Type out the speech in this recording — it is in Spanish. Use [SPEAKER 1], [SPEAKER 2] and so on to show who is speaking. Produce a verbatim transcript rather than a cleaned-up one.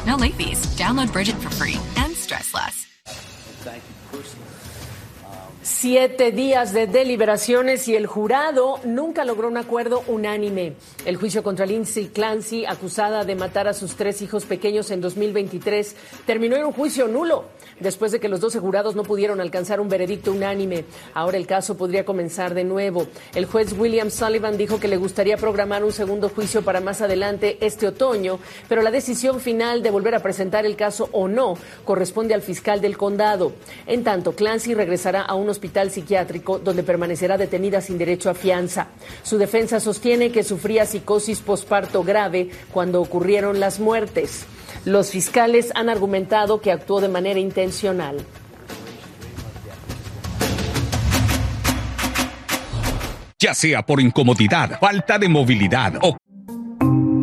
[SPEAKER 1] No late fees. Download Bridget for free and stress less.
[SPEAKER 2] Siete días de deliberaciones y el jurado nunca logró un acuerdo unánime. El juicio contra Lindsay Clancy, acusada de matar a sus tres hijos pequeños en dos mil veintitrés, terminó en un juicio nulo, después de que los doce jurados no pudieron alcanzar un veredicto unánime. Ahora el caso podría comenzar de nuevo. El juez William Sullivan dijo que le gustaría programar un segundo juicio para más adelante este otoño, pero la decisión final de volver a presentar el caso o no corresponde al fiscal del condado. En tanto, Clancy regresará a un hospital psiquiátrico donde permanecerá detenida sin derecho a fianza. Su defensa sostiene que sufría psicosis posparto grave cuando ocurrieron las muertes. Los fiscales han argumentado que actuó de manera intencional.
[SPEAKER 3] Ya sea por incomodidad, falta de movilidad o